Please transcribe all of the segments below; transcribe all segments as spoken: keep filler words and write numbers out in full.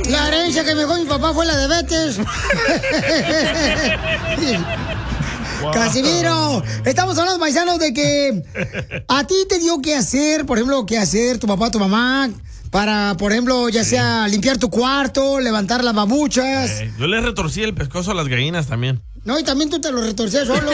La herencia que me dejó mi papá fue la de Betes. Wow. Casimiro, estamos hablando, paisanos, de que a ti te dio que hacer, por ejemplo, que hacer tu papá, tu mamá, para, por ejemplo, ya sí. sea limpiar tu cuarto, levantar las babuchas. Eh, yo le retorcí el pescozo a las gallinas también. No, y también tú te lo retorcías solo.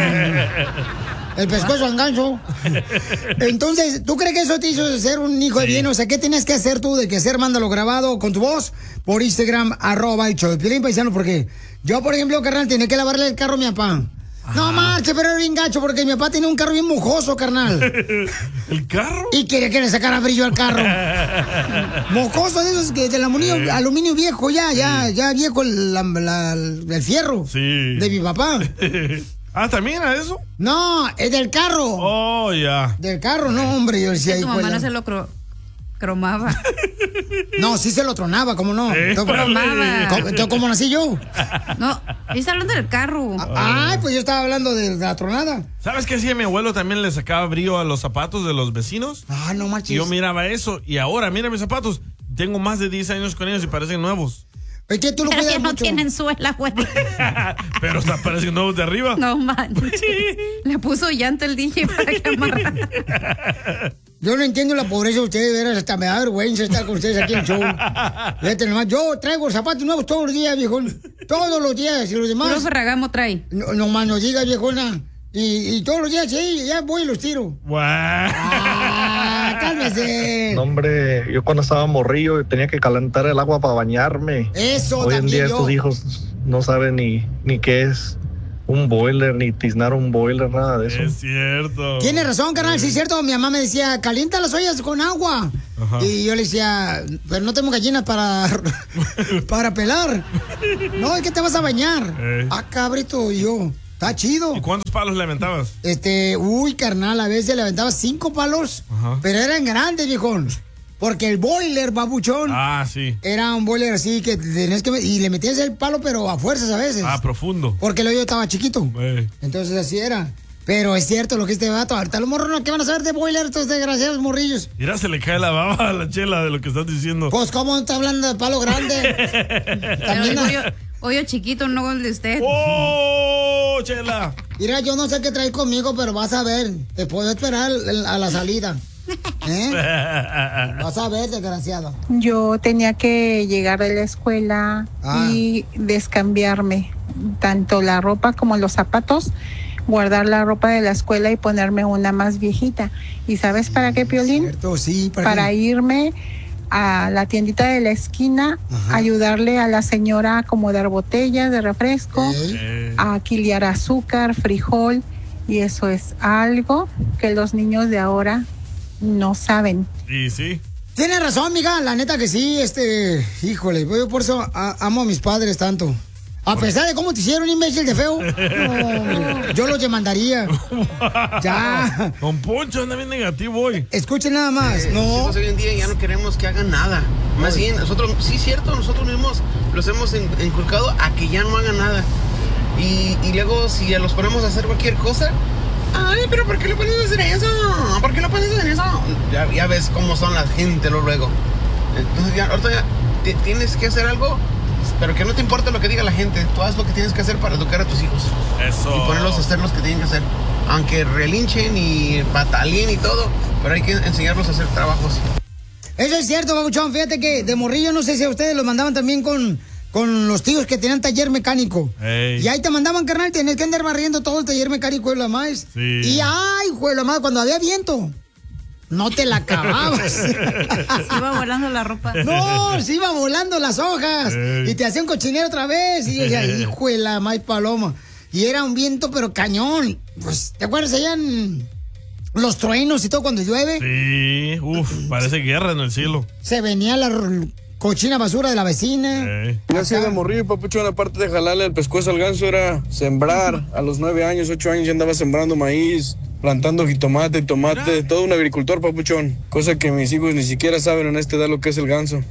El pescozo al ganso. Entonces, ¿tú crees que eso te hizo ser un hijo sí. de bien? O sea, ¿qué tienes que hacer tú de que hacer? Mándalo grabado con tu voz por Instagram, arroba el show de Piolín, paisano, porque yo, por ejemplo, carnal, tenía que lavarle el carro a mi papá. Ajá. No marche, pero era bien gacho porque mi papá tenía un carro bien mojoso, carnal. ¿El carro? Y quería que le sacara brillo al carro. Mojoso de esos que del aluminio, sí. aluminio viejo, ya, sí. ya, ya viejo el, la, la, el fierro sí. de mi papá. Ah, ¿también a eso? No, es del carro. Oh, ya. Yeah. Del carro, no, hombre, yo decía. Tu mamá no se lo cro cromaba. No, sí se lo tronaba, ¿cómo no? ¿Eh? Cromaba. ¿Cómo, ¿Cómo nací yo? No, está hablando del carro. Ah, pues yo estaba hablando de la tronada. ¿Sabes qué hacía mi abuelo? También le sacaba brillo a los zapatos de los vecinos. Ah, no manches. Y yo miraba eso y ahora, mira mis zapatos. Tengo más de diez años con ellos y parecen nuevos. Es que tú lo Pero cuidas que no mucho. tienen suela, güey. Pero hasta parecen nuevos de arriba. No manches. Le puso llanta el D J para que amarrara. Yo no entiendo la pobreza de ustedes, de veras, hasta me da vergüenza estar con ustedes aquí en el show. Fíjate nomás, yo traigo zapatos nuevos todos los días, viejón. Todos los días, y los demás. Puro Ferragamo trae. No, no más no digas, viejona. Y, y todos los días, sí, ya voy y los tiro. Wow. Ah, cálmese. No, hombre, yo cuando estaba morrillo tenía que calentar el agua para bañarme. Eso Hoy en día yo. estos hijos no saben ni, ni qué es un boiler, ni tiznar un boiler, nada de eso. Es cierto. Tienes razón, carnal, sí es cierto. Mi mamá me decía, calienta las ollas con agua. Ajá. Y yo le decía, pero no tengo gallinas para, para pelar. No, es que te vas a bañar. Eh. Ah, cabrito, y yo. Está chido. ¿Y cuántos palos le aventabas? Este, uy, carnal, a veces le aventaba cinco palos, ajá, pero eran grandes, viejón. Porque el boiler, babuchón. Ah, sí. Era un boiler así que tenías que... Y le metías el palo, pero a fuerzas a veces. Ah, profundo. Porque el hoyo estaba chiquito. Eh. Entonces así era. Pero es cierto lo que este vato. Ahorita los morros no, ¿qué van a saber de boiler estos desgraciados morrillos? Mira, se le cae la baba a la Chela de lo que estás diciendo. Pues, ¿cómo está hablando de palo grande? También hoyo, hoyo chiquito, no el de usted. ¡Oh, Chela! Mira, yo no sé qué trae conmigo, pero vas a ver. Te puedo esperar a la salida. ¿Eh? Vas a ver, desgraciado. Yo tenía que llegar de la escuela ah. y descambiarme tanto la ropa como los zapatos, guardar la ropa de la escuela y ponerme una más viejita. ¿Y sabes para qué, Piolín? Cierto, sí, para, para irme a la tiendita de la esquina, ajá, ayudarle a la señora a acomodar botellas de refresco, ¿eh? A quiliar azúcar, frijol, y eso es algo que los niños de ahora no saben. Sí, sí. Tienes razón, amiga, la neta que sí, este, híjole, yo por eso a, amo a mis padres tanto. A pesar de cómo te hicieron, imbécil de feo, no, yo los demandaría. Wow. Ya. Don Poncho anda bien negativo hoy. Escuchen nada más, eh, no. Hoy en día ya no queremos que hagan nada. Más bien, nosotros, sí, cierto, nosotros mismos los hemos inculcado a que ya no hagan nada. Y, y luego, si ya los ponemos a hacer cualquier cosa, ay, pero ¿por qué le pones a hacer eso? ¿Por qué le pones a hacer eso? Ya, ya ves cómo son la gente luego. Entonces, ya, ahorita ya tienes que hacer algo, pero que no te importa lo que diga la gente. Tú haz lo que tienes que hacer para educar a tus hijos. Eso. Y ponerlos a hacer lo que tienen que hacer. Aunque relinchen y batalien y todo, pero hay que enseñarlos a hacer trabajos. Eso es cierto, babuchón. Fíjate que de morrillo, no sé si a ustedes los mandaban también con... con los tíos que tenían taller mecánico. Ey. Y ahí te mandaban, carnal, tenés que andar barriendo todo el taller mecánico de la más. Sí. Y ay, güey, la más, cuando había viento, no te la acababas. Se iba volando la ropa. No, se iba volando las hojas. Ey. Y te hacía un cochinero otra vez. Y yo decía, hijo de la más paloma. Y era un viento, pero cañón. Pues, ¿te acuerdas allá en los truenos y todo cuando llueve? Sí, uff, parece guerra en el cielo. Se venía la... cochina basura de la vecina. Hey. Yo así de morrillo, papuchón, aparte de jalarle el pescuezo al ganso, era sembrar. A los nueve años, ocho años, ya andaba sembrando maíz, plantando jitomate, tomate, ¿Mira? Todo un agricultor, papuchón. Cosa que mis hijos ni siquiera saben en esta edad lo que es el ganso.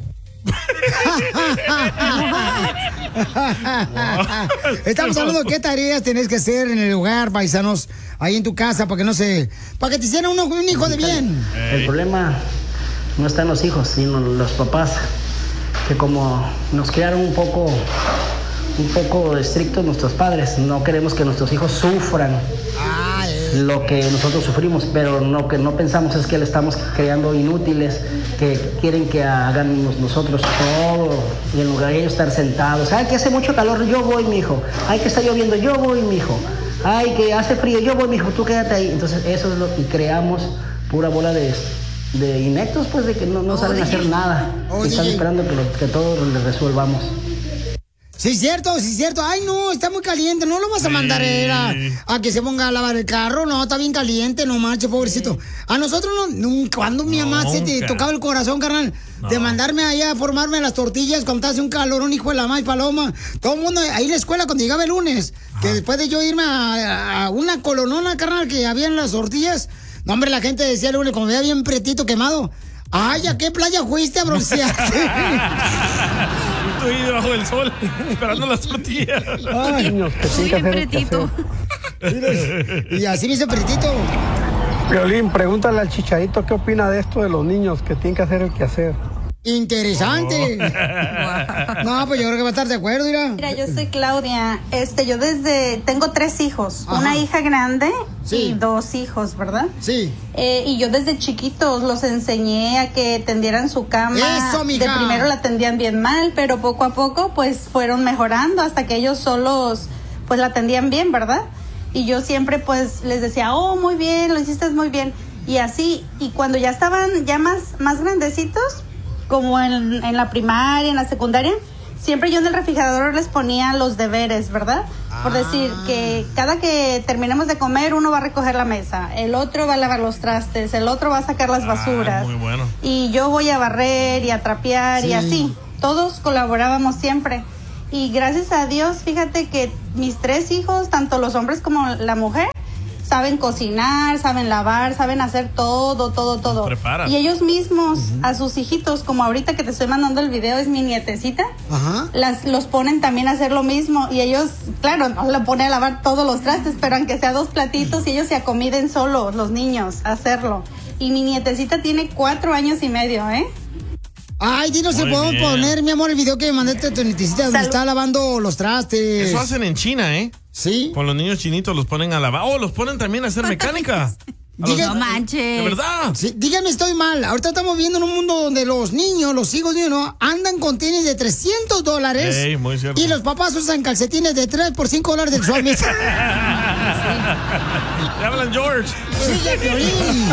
Estamos hablando de qué tareas tenés que hacer en el hogar, paisanos, ahí en tu casa, para que no se... para que te hicieran un, un hijo de bien. Hey. El problema no está en los hijos, sino en los papás. que como nos criaron un poco, un poco estrictos nuestros padres, no queremos que nuestros hijos sufran lo que nosotros sufrimos, pero lo que no pensamos es que le estamos creando inútiles que quieren que hagamos nosotros todo y en lugar de ellos estar sentados. Ay, que hace mucho calor, yo voy, mijo. Ay, que está lloviendo, yo voy, mijo. Ay, que hace frío, yo voy, mijo, tú quédate ahí. Entonces eso es lo que creamos, pura bola de, de ineptos, pues de que no, no saben hacer nada. Oh, y están esperando que, lo, que todo les resolvamos. Sí, cierto, sí, cierto. Ay, no, está muy caliente. No lo vas a mandar a, a que se ponga a lavar el carro. No, está bien caliente, no manches, pobrecito. A nosotros no, nunca. Cuando mi mamá se te tocaba el corazón, carnal, no. de mandarme allá a formarme las tortillas cuando hace un calorón, hijo de la maíz paloma. Todo el mundo ahí en la escuela cuando llegaba el lunes, ajá, que después de yo irme a, a una colonona, carnal, que había en las tortillas. No, hombre, la gente decía el lunes, como veía bien pretito quemado. Ay, ¿a qué playa fuiste a broncearte? Estoy ahí debajo del sol, esperando las tortillas. Ay, niños, que sí, bien pretito. Y así me hizo pretito. Piolín, pregúntale al Chicharito qué opina de esto de los niños que tienen que hacer el quehacer. Interesante. Oh. No, pues yo creo que va a estar de acuerdo, mira. Mira, yo soy Claudia. Este, yo desde tengo tres hijos, ajá, una hija grande, sí, y dos hijos, ¿verdad? Sí. Eh, y yo desde chiquitos los enseñé a que tendieran su cama. Eso, mija. De primero la tendían bien mal, pero poco a poco pues fueron mejorando hasta que ellos solos pues la tendían bien, ¿verdad? Y yo siempre pues les decía, oh, muy bien, lo hiciste muy bien. Y así, y cuando ya estaban ya más, más grandecitos, como en, en la primaria, en la secundaria, siempre yo en el refrigerador les ponía los deberes, ¿verdad? Por decir que cada que terminemos de comer, uno va a recoger la mesa, el otro va a lavar los trastes, el otro va a sacar las basuras. Ah, muy bueno. Y yo voy a barrer y a trapear, sí, y así. Todos colaborábamos siempre. Y gracias a Dios, fíjate que mis tres hijos, tanto los hombres como la mujer, saben cocinar, saben lavar, saben hacer todo, todo, todo. Y ellos mismos, uh-huh, a sus hijitos, como ahorita que te estoy mandando el video, es mi nietecita, uh-huh, las, los ponen también a hacer lo mismo. Y ellos, claro, no le ponen a lavar todos los trastes, pero aunque sea dos platitos, y ellos se acomiden solos, los niños, a hacerlo. Y mi nietecita tiene cuatro años y medio, ¿eh? Ay, dinos si podemos poner, mi amor, el video que me mandaste de tu nietecita donde está lavando los trastes. Eso hacen en China, ¿eh? Sí. Con los niños chinitos los ponen a lavar. Oh, los ponen también a hacer mecánica. Diga, no manches. De verdad. Sí, díganme, estoy mal. Ahorita estamos viviendo en un mundo donde los niños, los hijos niños, ¿no? andan con tenis de trescientos dólares. Ey, muy cierto. Y los papás usan calcetines de tres por cinco dólares del Suami. Sí. Le hablan George. Sí, ya, Piolín.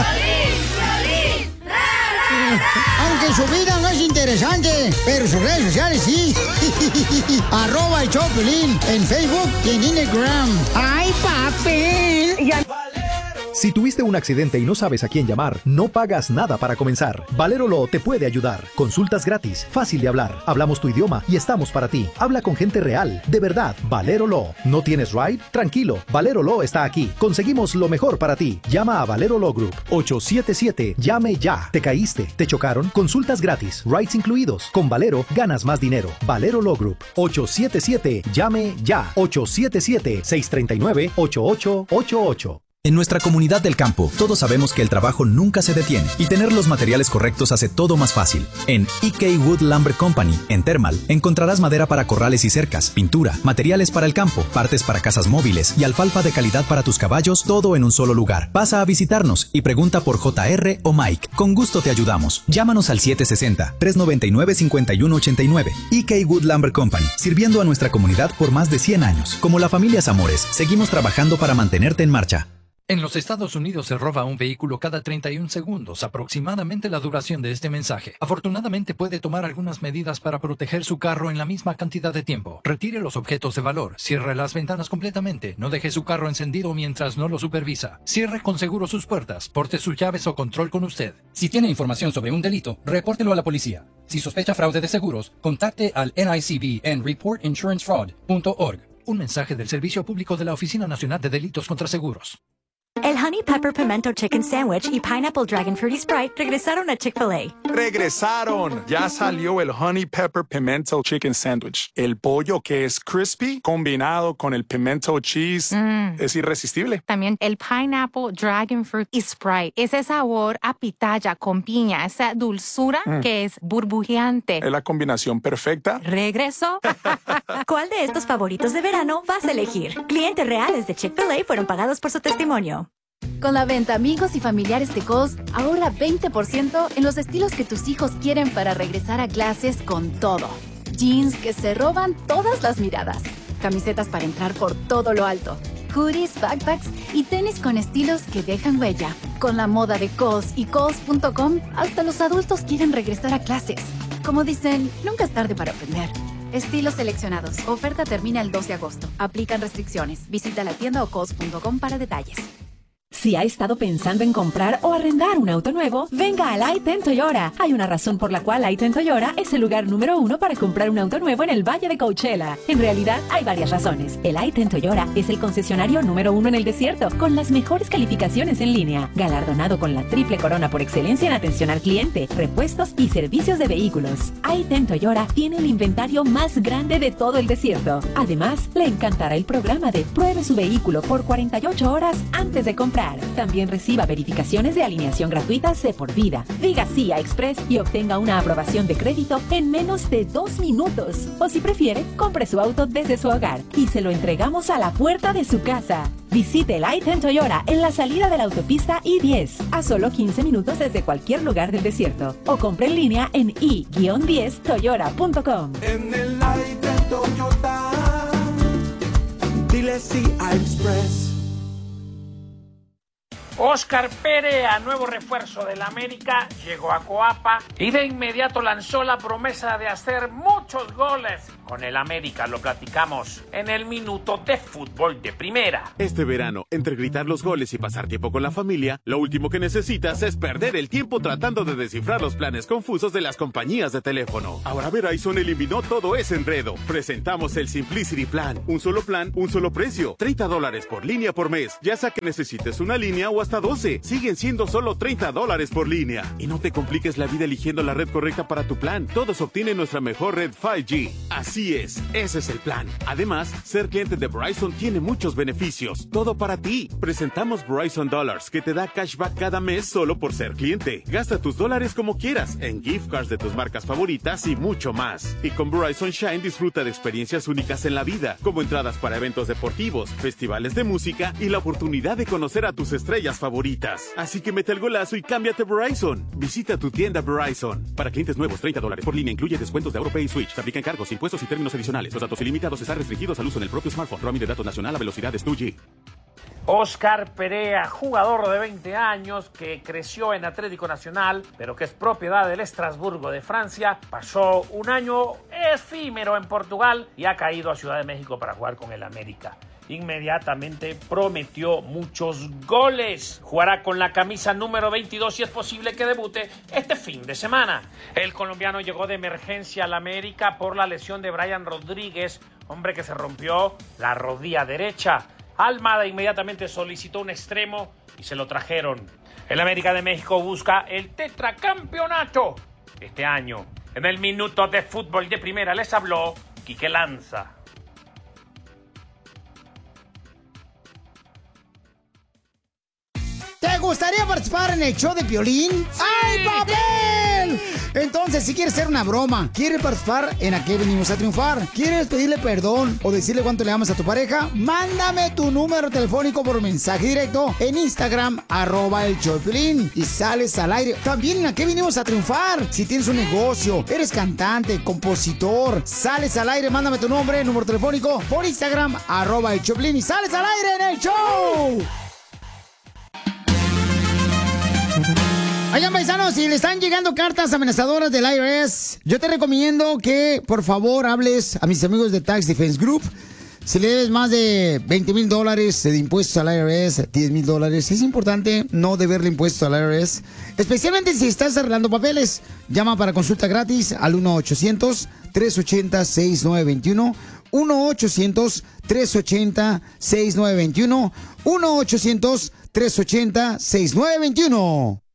Aunque su vida no es interesante, pero sus redes sociales sí. Arroba el show Piolín en Facebook y en Instagram. ¡Ay, papel! Ya. Si tuviste un accidente y no sabes a quién llamar, no pagas nada para comenzar. Valero Law te puede ayudar. Consultas gratis, fácil de hablar. Hablamos tu idioma y estamos para ti. Habla con gente real, de verdad. Valero Law. ¿No tienes ride? Tranquilo, Valero Law está aquí. Conseguimos lo mejor para ti. Llama a Valero Law Group. ocho siete siete, llame ya. ¿Te caíste? ¿Te chocaron? Consultas gratis, rides incluidos. Con Valero ganas más dinero. Valero Law Group. ocho siete siete, llame ya. ocho siete siete, seis tres nueve, ocho ocho ocho ocho. En nuestra comunidad del campo, todos sabemos que el trabajo nunca se detiene y tener los materiales correctos hace todo más fácil. En E K Wood Lumber Company, en Thermal, encontrarás madera para corrales y cercas, pintura, materiales para el campo, partes para casas móviles y alfalfa de calidad para tus caballos, todo en un solo lugar. Pasa a visitarnos y pregunta por J R o Mike. Con gusto te ayudamos. Llámanos al siete seis cero, tres nueve nueve, cinco uno ocho nueve. E K Wood Lumber Company, sirviendo a nuestra comunidad por más de cien años. Como la familia Zamores, seguimos trabajando para mantenerte en marcha. En los Estados Unidos se roba un vehículo cada treinta y un segundos, aproximadamente la duración de este mensaje. Afortunadamente puede tomar algunas medidas para proteger su carro en la misma cantidad de tiempo. Retire los objetos de valor, cierre las ventanas completamente, no deje su carro encendido mientras no lo supervisa. Cierre con seguro sus puertas, porte sus llaves o control con usted. Si tiene información sobre un delito, repórtelo a la policía. Si sospecha fraude de seguros, contacte al N I C B en report insurance fraud punto org. Un mensaje del Servicio Público de la Oficina Nacional de Delitos contra Seguros. El Honey Pepper Pimento Chicken Sandwich y Pineapple Dragon Fruity Sprite regresaron a Chick-fil-A. ¡Regresaron! Ya salió el Honey Pepper Pimento Chicken Sandwich. El pollo que es crispy combinado con el pimento cheese mm. es irresistible. También el Pineapple Dragon Fruit y Sprite. Ese sabor a pitaya con piña, esa dulzura mm. que es burbujeante. Es la combinación perfecta. ¿Regreso? ¿Cuál de estos favoritos de verano vas a elegir? Clientes reales de Chick-fil-A fueron pagados por su testimonio. Con la venta Amigos y Familiares de Kohl's, ahorra veinte por ciento en los estilos que tus hijos quieren para regresar a clases con todo. Jeans que se roban todas las miradas. Camisetas para entrar por todo lo alto. Hoodies, backpacks y tenis con estilos que dejan huella. Con la moda de Kohl's y Kohl's punto com, hasta los adultos quieren regresar a clases. Como dicen, nunca es tarde para aprender. Estilos seleccionados. Oferta termina el dos de agosto. Aplican restricciones. Visita la tienda o kohls punto com para detalles. Si ha estado pensando en comprar o arrendar un auto nuevo, venga al I ten Toyota. Hay una razón por la cual I ten Toyota es el lugar número uno para comprar un auto nuevo en el Valle de Coachella. En realidad, hay varias razones. El I ten Toyota es el concesionario número uno en el desierto, con las mejores calificaciones en línea, galardonado con la triple corona por excelencia en atención al cliente, repuestos y servicios de vehículos. I ten Toyota tiene el inventario más grande de todo el desierto. Además, le encantará el programa de Pruebe su vehículo por cuarenta y ocho horas antes de comprar. También reciba verificaciones de alineación gratuitas de por vida. Diga sí a Express y obtenga una aprobación de crédito en menos de dos minutos. O si prefiere, compre su auto desde su hogar y se lo entregamos a la puerta de su casa. Visite el I ten Toyota en la salida de la autopista I diez, a solo quince minutos desde cualquier lugar del desierto. O compre en línea en i diez toyota punto com. En el I ten Toyota, dile sí a Express. Oscar Perea, nuevo refuerzo del América, llegó a Coapa y de inmediato lanzó la promesa de hacer muchos goles. Con el América lo platicamos en el Minuto de Fútbol de Primera. Este verano, entre gritar los goles y pasar tiempo con la familia, lo último que necesitas es perder el tiempo tratando de descifrar los planes confusos de las compañías de teléfono. Ahora Verizon eliminó todo ese enredo. Presentamos el Simplicity Plan. Un solo plan, un solo precio. treinta dólares por línea por mes. Ya sea que necesites una línea o hasta doce. Siguen siendo solo treinta dólares por línea. Y no te compliques la vida eligiendo la red correcta para tu plan. Todos obtienen nuestra mejor red cinco G. Así es, ese es el plan. Además, ser cliente de Verizon tiene muchos beneficios. Todo para ti. Presentamos Verizon Dollars, que te da cashback cada mes solo por ser cliente. Gasta tus dólares como quieras, en gift cards de tus marcas favoritas y mucho más. Y con Verizon Shine disfruta de experiencias únicas en la vida, como entradas para eventos deportivos, festivales de música y la oportunidad de conocer a tus estrellas favoritas. Así que mete el golazo y cámbiate a Verizon. Visita tu tienda Verizon. Para clientes nuevos, treinta dólares por línea incluye descuentos de AutoPay y Switch. Se aplican cargos, impuestos y términos adicionales. Los datos ilimitados están restringidos al uso en el propio smartphone. Roaming de datos nacional a velocidades dos G. Oscar Perea, jugador de veinte años que creció en Atlético Nacional, pero que es propiedad del Estrasburgo de Francia, pasó un año efímero en Portugal y ha caído a Ciudad de México para jugar con el América. Inmediatamente prometió muchos goles. Jugará con la camisa número veintidós y es posible que debute este fin de semana. El colombiano llegó de emergencia al América por la lesión de Brian Rodríguez, hombre que se rompió la rodilla derecha. Almada inmediatamente solicitó un extremo y se lo trajeron. El América de México busca el tetracampeonato este año. En el Minuto de Fútbol de Primera les habló Quique Lanza. ¿Te gustaría participar en el show de Piolín? ¡Sí! ¡Ay, papel! Entonces, si quieres hacer una broma, quieres participar en ¿A qué venimos a triunfar? ¿Quieres pedirle perdón o decirle cuánto le amas a tu pareja? Mándame tu número telefónico por mensaje directo en Instagram, arroba el show de Piolín, y sales al aire. También en ¿A qué venimos a triunfar? Si tienes un negocio, eres cantante, compositor, sales al aire, mándame tu nombre, número telefónico por Instagram, arroba el show de Piolín, y sales al aire en el show. Oigan, paisanos, si le están llegando cartas amenazadoras del I R S, yo te recomiendo que, por favor, hables a mis amigos de Tax Defense Group. Si le debes más de veinte mil dólares de impuestos al I R S, diez mil dólares, es importante no deberle impuestos al I R S, especialmente si estás arreglando papeles. Llama para consulta gratis al uno ochocientos, tres ochenta, sesenta y nueve veintiuno, uno ochocientos, tres ochenta, sesenta y nueve veintiuno, uno ochocientos, tres ocho cero, seis nueve dos uno.